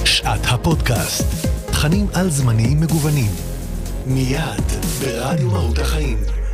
שעת הפודקאסט. תכנים על זמניים מגוונים. מיד ברדיו מהות החיים.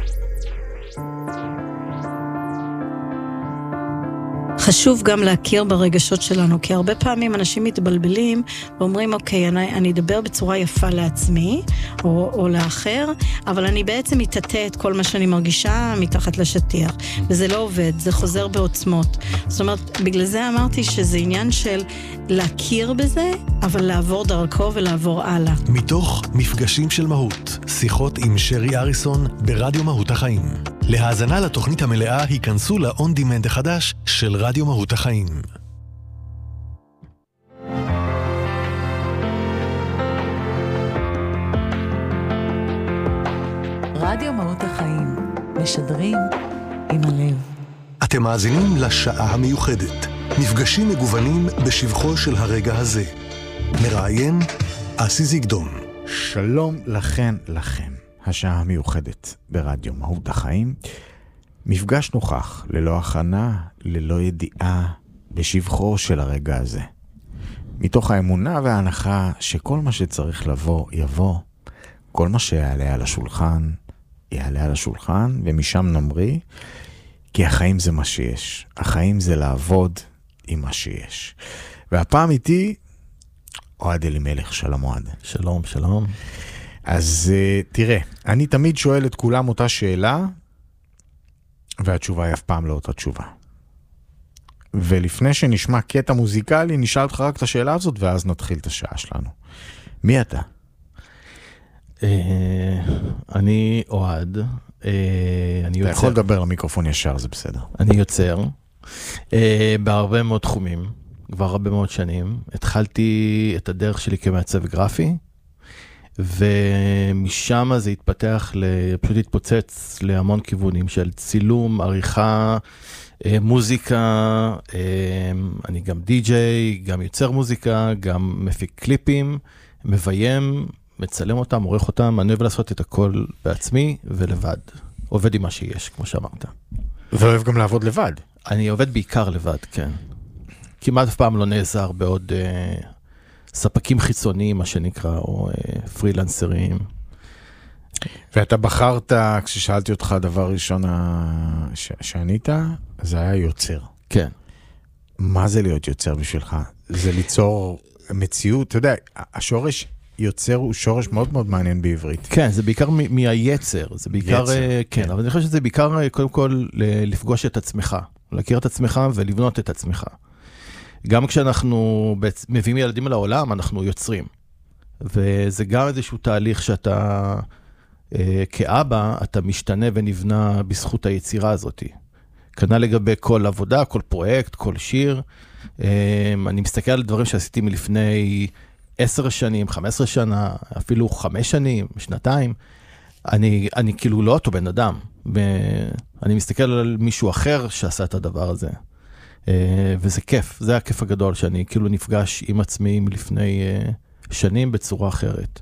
חשוב גם להכיר ברגשות שלנו, כי הרבה פעמים אנשים מתבלבלים ואומרים, אוקיי, אני אדבר בצורה יפה לעצמי או לאחר, אבל אני בעצם מתעטה את כל מה שאני מרגישה מתחת לשטיח, וזה לא עובד, זה חוזר בעוצמות. זאת אומרת, בגלל זה אמרתי שזה עניין של להכיר בזה, אבל לעבור דרכו ולעבור הלאה. מתוך מפגשים של מהות, שיחות עם שרי אריסון ברדיו מהות החיים. להאזנה לתוכנית המלאה היכנסו ל-On Demand החדש של רדיו מהות החיים. רדיו מהות החיים, משדרים עם הלב. אתם מאזינים לשעה המיוחדת, מפגשים מגוונים בשבחו של הרגע הזה. מראיין אסי זיגדון. שלום לכם. השעה המיוחדת ברדיו מהות החיים. מפגש נוכח, ללא הכנה, ללא ידיעה, בשבחו של הרגע הזה. מתוך האמונה וההנחה שכל מה שצריך לבוא, יבוא. כל מה שיעלה על השולחן, יעלה על השולחן, ומשם נמריא, כי החיים זה מה שיש. החיים זה לעבוד עם מה שיש. והפעם איתי, אוהד אלימלך. שלום אוהד. שלום. אז תראה, אני תמיד שואל את כולם אותה שאלה, והתשובה היא אף פעם לא אותה תשובה. ולפני שנשמע קטע מוזיקלי, נשאל אותך רק את השאלה הזאת, ואז נתחיל את השעה שלנו. מי אתה? אני אוהד. אתה יכול לדבר למיקרופון ישר, זה בסדר. אני יוצר בהרבה מאוד תחומים, כבר הרבה מאוד שנים. התחלתי את הדרך שלי כמעצב גרפי, ומשם זה התפתח, פשוט התפוצץ להמון כיוונים של צילום, עריכה, מוזיקה, אני גם די-ג'יי, גם יוצר מוזיקה, גם מפיק קליפים, מביים, מצלם אותם, עורך אותם, אני אוהב לעשות את הכל בעצמי ולבד. עובד עם מה שיש, כמו שאמרת. ואוהב גם לעבוד לבד. אני עובד בעיקר לבד, כן. כמעט אף פעם לא נעזר בעוד ספקים חיצוניים, מה שנקרא, או פרילנסרים. ואתה בחרת, כששאלתי אותך דבר ראשון שענית, זה היה יוצר. כן. מה זה להיות יוצר בשבילך? זה ליצור מציאות, אתה יודע, השורש יוצר הוא שורש מאוד מאוד מעניין בעברית. כן, זה בעיקר מהיצר, זה בעיקר, כן, אבל אני חושב שזה בעיקר, קודם כל, לפגוש את עצמך, להכיר את עצמך ולבנות את עצמך. גם כשאנחנו מביאים ילדים לעולם, אנחנו יוצרים. וזה גם איזשהו תהליך שאתה, כאבא, אתה משתנה ונבנה בזכות היצירה הזאת. כנ"ל לגבי כל עבודה, כל פרויקט, כל שיר. אני מסתכל על דברים שעשיתי מלפני 10 שנים, 15 שנה, אפילו 5 שנים, שנתיים. אני כאילו לא אותו בן אדם. אני מסתכל על מישהו אחר שעשה את הדבר הזה. וזה כיף, זה הכיף הגדול שאני כאילו נפגש עם עצמי מלפני שנים בצורה אחרת.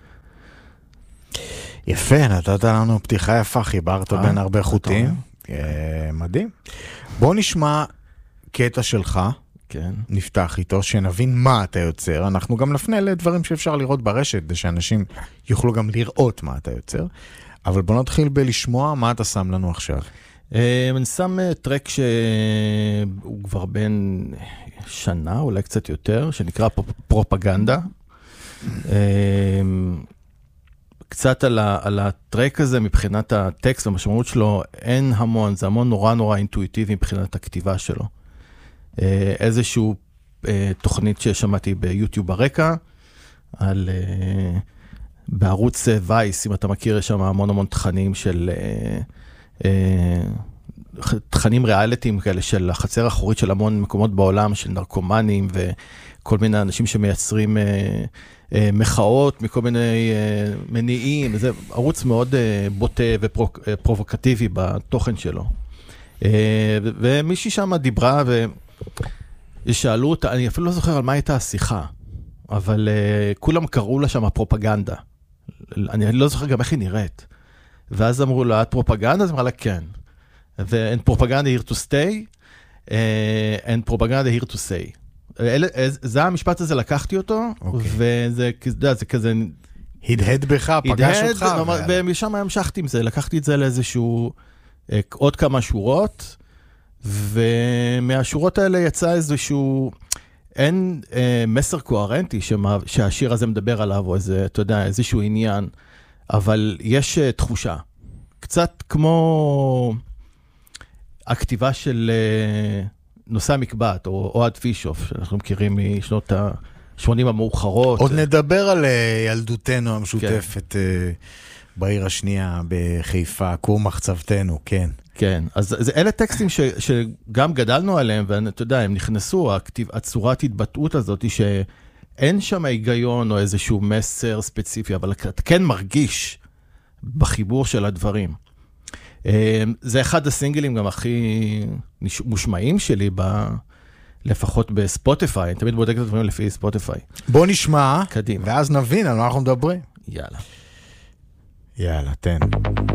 יפה, נתת לנו פתיחה יפה, חיברת בין הרבה חוטים. מדהים. בוא נשמע קטע שלך, כן. נפתח איתו, שנבין מה אתה יוצר. אנחנו גם נפנה לדברים שאפשר לראות ברשת, שאנשים יוכלו גם לראות מה אתה יוצר. אבל בוא נתחיל בלשמוע מה אתה שם לנו עכשיו. אני שם טרק שהוא כבר בין שנה, אולי קצת יותר, שנקרא פרופגנדה. קצת על הטרק הזה מבחינת הטקסט, המשמעות שלו אין המון, זה המון נורא אינטואיטיבי מבחינת הכתיבה שלו. איזשהו תוכנית ששמעתי ביוטיוב ברקע, בערוץ וייס, אם אתה מכיר, יש שם המון תכנים של תכנים ריאליטיים כאלה של החצר האחורית של המון מקומות בעולם, של נרקומנים וכל מיני אנשים שמייצרים מחאות מכל מיני מניעים. זה ערוץ מאוד בוטה ופרובוקטיבי בתוכן שלו. ומישהי שם דיברה ושאלו אותה, אני אפילו לא זוכר על מה הייתה השיחה, אבל כולם קראו לה שם פרופגנדה. אני לא זוכר גם איך היא נראית. ואז אמרו לה, את פרופגנדה? אז אמרה לה, כן. ואין פרופגנדה here to stay, אין פרופגנדה here to say. זה המשפט הזה, לקחתי אותו, וזה כזה... הדהד בך, פגש אותך. ומשם המשכתי עם זה, לקחתי את זה לאיזשהו, עוד כמה שורות, ומהשורות האלה יצא איזשהו, אין מסר קוהרנטי שהשיר הזה מדבר עליו, או איזה, אתה יודע, איזשהו עניין, אבל יש תחושה. קצת כמו הכתיבה של נושא המקבט, או אוהד פישוף, שאנחנו מכירים משנות ה-80 המאוחרות. עוד נדבר על ילדותנו המשותפת בעיר השנייה בחיפה, כור מחצבתנו, כן. כן, אז אלה טקסטים שגם גדלנו עליהם, ואתה יודע, הם נכנסו, הצורת התבטאות הזאת, שאין שם היגיון או איזשהו מסר ספציפי, אבל אתה כן מרגיש בחיבור של הדברים. זה אחד הסינגלים גם הכי מושמעים שלי, לפחות בספוטיפיי, אני תמיד בודק את הדברים לפי ספוטיפיי. בוא נשמע, קדימה. ואז נבין על מה אנחנו מדברים. יאללה. יאללה, תן.